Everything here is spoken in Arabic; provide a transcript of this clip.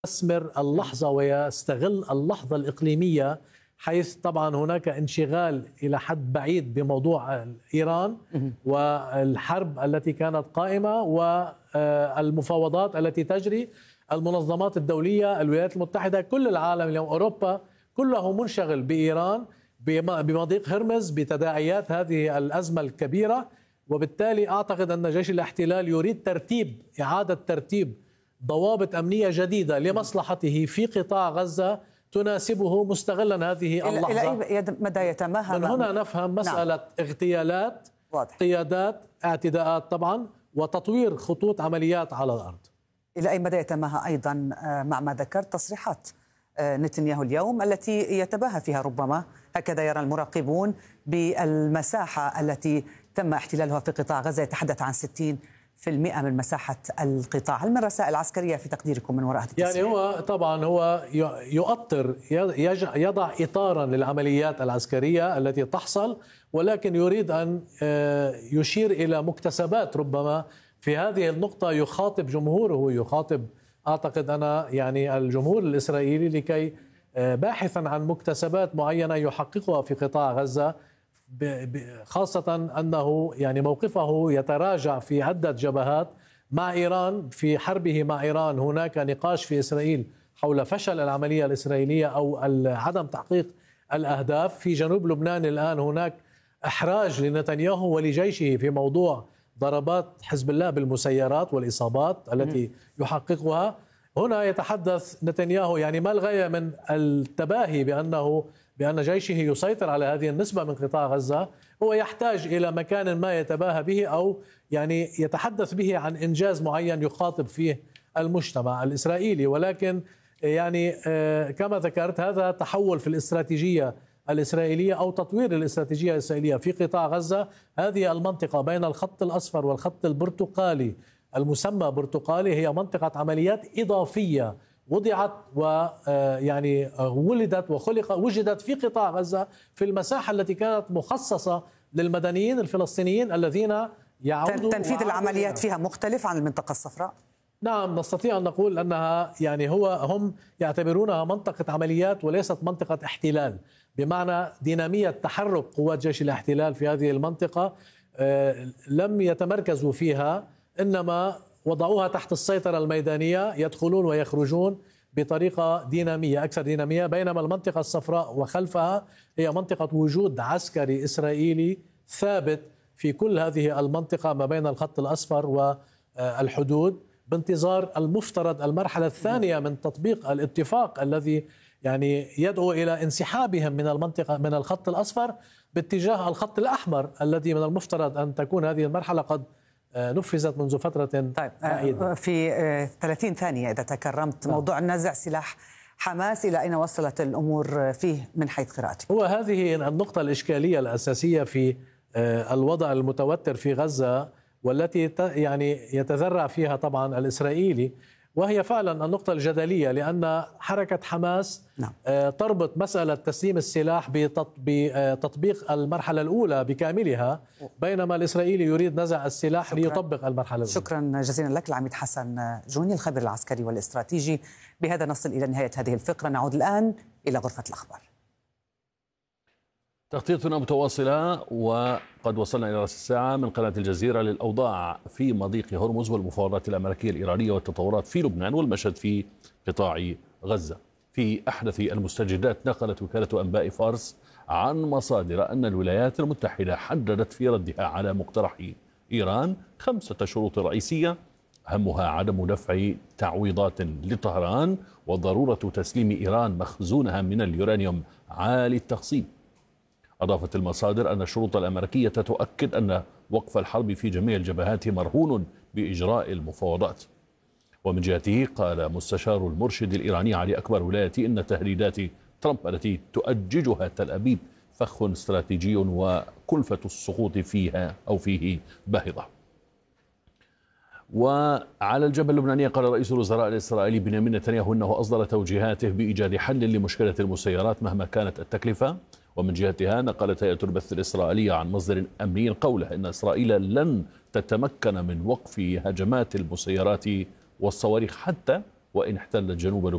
يستثمر اللحظة ويستغل اللحظة الإقليمية، حيث طبعا هناك انشغال إلى حد بعيد بموضوع إيران والحرب التي كانت قائمة والمفاوضات التي تجري، المنظمات الدولية، الولايات المتحدة، كل العالم اليوم، أوروبا كله منشغل بإيران، بمضيق هرمز، بتداعيات هذه الأزمة الكبيرة. وبالتالي أعتقد أن جيش الاحتلال يريد إعادة ترتيب ضوابط أمنية جديدة لمصلحته في قطاع غزة تناسبه، مستغلا هذه اللحظة. إلى أي مدى يتمهل؟ من هنا نفهم مسألة اغتيالات، واضح. قيادات، اعتداءات طبعا، وتطوير خطوط عمليات على الأرض. إلى أي مدى يتماهى أيضا مع ما ذكرت تصريحات نتنياهو اليوم التي يتباهى فيها ربما، هكذا يرى المراقبون، بالمساحة التي تم احتلالها في قطاع غزة، يتحدث عن 60% من مساحة القطاع. هل من رسائل عسكرية في تقديركم من وراء هذه التصريحات؟ يعني هو طبعا يضع إطارا للعمليات العسكرية التي تحصل، ولكن يريد أن يشير إلى مكتسبات ربما في هذه النقطة، يخاطب جمهوره، يخاطب أعتقد أنا يعني الجمهور الإسرائيلي، لكي باحثا عن مكتسبات معينة يحققها في قطاع غزة، خاصة أنه يعني موقفه يتراجع في عدة جبهات مع إيران. في حربه مع إيران هناك نقاش في إسرائيل حول فشل العملية الإسرائيلية أو عدم تحقيق الأهداف. في جنوب لبنان الآن هناك إحراج لنتنياهو ولجيشه في موضوع ضربات حزب الله بالمسيرات والإصابات التي يحققها. هنا يتحدث نتنياهو، يعني ما الغاية من التباهي بأن جيشه يسيطر على هذه النسبة من قطاع غزة؟ هو يحتاج إلى مكان ما يتباهى به، أو يعني يتحدث به عن إنجاز معين يخاطب فيه المجتمع الإسرائيلي. ولكن يعني كما ذكرت، هذا تحول في الاستراتيجية الإسرائيلية أو تطوير الاستراتيجية الإسرائيلية في قطاع غزة. هذه المنطقة بين الخط الأصفر والخط البرتقالي، المسمى برتقالي، هي منطقة عمليات إضافية وضعت ويعني ولدت وجدت في قطاع غزة، في المساحة التي كانت مخصصة للمدنيين الفلسطينيين الذين يعودوا. تنفيذ العمليات فيها مختلف عن المنطقة الصفراء؟ نعم، نستطيع أن نقول أنها يعني هم يعتبرونها منطقة عمليات وليست منطقة احتلال، بمعنى دينامية تحرك قوات جيش الاحتلال في هذه المنطقة لم يتمركزوا فيها، إنما وضعوها تحت السيطرة الميدانية، يدخلون ويخرجون بطريقة دينامية، أكثر دينامية. بينما المنطقة الصفراء وخلفها هي منطقة وجود عسكري إسرائيلي ثابت في كل هذه المنطقة ما بين الخط الأصفر والحدود، بانتظار المفترض المرحلة الثانية من تطبيق الاتفاق الذي يعني يدعو إلى انسحابهم من المنطقة، من الخط الأصفر، باتجاه الخط الأحمر، الذي من المفترض أن تكون هذه المرحلة قد نفذت منذ فترة. طيب، في 30 ثانية إذا تكرمت، موضوع نزع سلاح حماس، إلى أين وصلت الأمور فيه من حيث قراءتك؟ هو هذه النقطة الإشكالية الأساسية في الوضع المتوتر في غزة، والتي يعني يتذرع فيها طبعا الإسرائيلي، وهي فعلا النقطة الجدلية، لأن حركة حماس تربط مسألة تسليم السلاح بتطبيق المرحلة الأولى بكاملها، بينما الإسرائيلي يريد نزع السلاح ليطبق المرحلة الأولى. شكرا جزيلا لك العميد حسن جوني، الخبير العسكري والاستراتيجي. بهذا نصل إلى نهاية هذه الفقرة، نعود الآن إلى غرفة الأخبار. تغطيتنا متواصلة، وقد وصلنا إلى رأس الساعة من قناة الجزيرة للأوضاع في مضيق هرمز والمفاوضات الأمريكية الإيرانية والتطورات في لبنان والمشهد في قطاع غزة. في أحدث المستجدات، نقلت وكالة أنباء فارس عن مصادر أن الولايات المتحدة حددت في ردها على مقترح إيران 5 شروط رئيسية، أهمها عدم دفع تعويضات لطهران، وضرورة تسليم إيران مخزونها من اليورانيوم عالي التخصيب. أضافت المصادر أن الشروط الأمريكية تؤكد أن وقف الحرب في جميع الجبهات مرهون بإجراء المفاوضات. ومن جهته قال مستشار المرشد الإيراني علي أكبر ولاية إن تهديدات ترامب التي تؤججها تل أبيب فخ استراتيجي، وكلفة السقوط فيها أو فيه باهظة. وعلى الجبهة اللبنانية قال رئيس الوزراء الإسرائيلي بنيامين نتنياهو أنه أصدر توجيهاته بإيجاد حل لمشكلة المسيرات مهما كانت التكلفة. ومن جهتها نقلت هيئة البث الإسرائيلية عن مصدر أمني قوله إن إسرائيل لن تتمكن من وقف هجمات المسيرات والصواريخ حتى وإن احتلت جنوب لبنان.